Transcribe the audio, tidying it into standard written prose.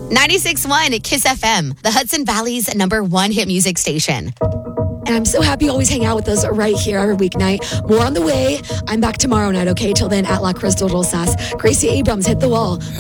96.1 Kiss FM, the Hudson Valley's #1 hit music station. And I'm so happy you always hang out with us right here every weeknight. More on the way. I'm back tomorrow night, okay? Till then, at La Crystal Rosas. Gracie Abrams, hit the wall.